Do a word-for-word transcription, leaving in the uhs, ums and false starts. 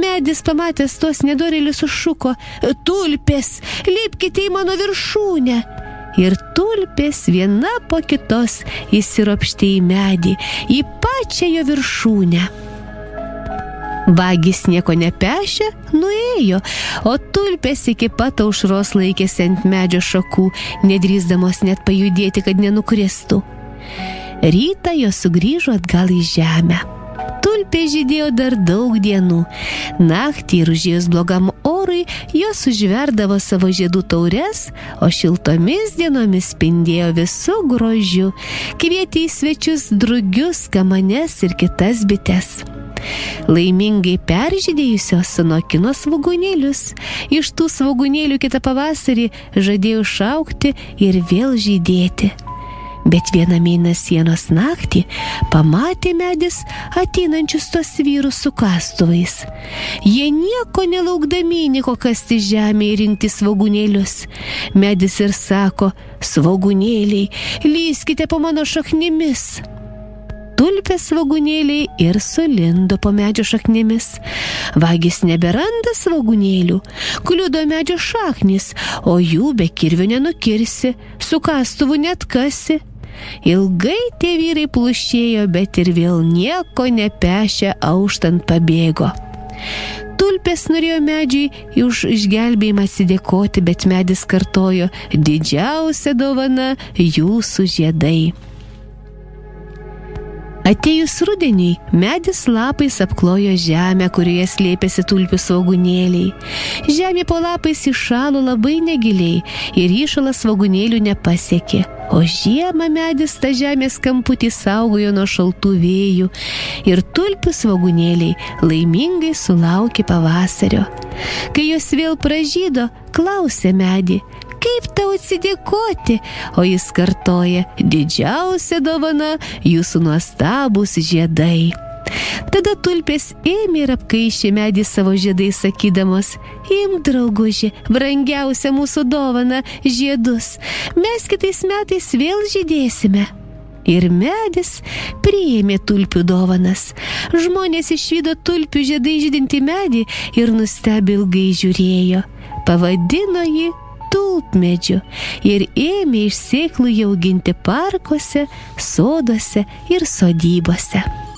Medis pamatęs tuos nedorėlius sušuko: tulpės, lipkite į mano viršūnę. Ir tulpės viena po kitos įsiropštė į medį, į pačią jo viršūnę. Vagys nieko nepešė, nuėjo, o tulpės iki pat aušros laikėsi ant medžio šakų, nedrįsdamos net pajudėti, kad nenukristų. Rytą jos sugrįžo atgal į žemę. Tulpė žydėjo dar daug dienų. Naktį ir užėjus blogam orui, jos užverdavo savo žiedų taures, o šiltomis dienomis spindėjo visų grožiu, kvietė į svečius drugius, kamanes ir kitas bites. Laimingai peržydėjusios sunokino svogūnėlius. Iš tų svogūnėlių kitą pavasarį žadėjo šaukti ir vėl žydėti. Bet vieną mėnesienos naktį pamatė Medis ateinančius tos vyrus su kastuvais. Jie nieko nelaukdami niko kasti žemę ir rinkti svogūnėlius. Medis ir sako: svogūnėliai, lyskite po mano šaknimis. Tulpės svogūnėliai ir sulindo po medžio šaknimis. Vagys neberanda svogūnėlių, kliudo medžio šaknis, o jų be kirvių nenukirsi, su kastuvu net kasi. Ilgai tie vyrai plušėjo, bet ir vėl nieko nepešę auštant pabėgo. Tulpės norėjo medžiui už išgelbėjimą atsidėkoti, bet Medis kartojo: didžiausia dovana jūsų žiedai. Atėjus rudeniui, Medis lapais apklojo žemę, kurioje slėpėsi tulpių svogūnėliai. Žemė po lapais įšalo labai negiliai ir įšalas svogūnėlių nepasiekė. O žiemą Medis tą žemės kamputį saugojo nuo šaltų vėjų ir tulpių svogūnėliai laimingai sulaukė pavasario. Kai jos vėl pražydo, klausė Medį: kaip tau atsidėkoti? O jis kartoja: didžiausia dovana jūsų nuostabūs žiedai. Tada tulpės ėmė ir apkaišė Medį savo žiedais, sakydamos: imk, drauguži, brangiausia mūsų dovana, žiedus, mes kitais metais vėl žydėsime. Ir Medis priėmė tulpių dovanas. Žmonės išvydo tulpių žiedai žydintį medį ir nustebę ilgai žiūrėjo. Pavadino jį tulpmedžiu ir ėmė iš sėklų jį auginti parkuose, soduose ir sodybose.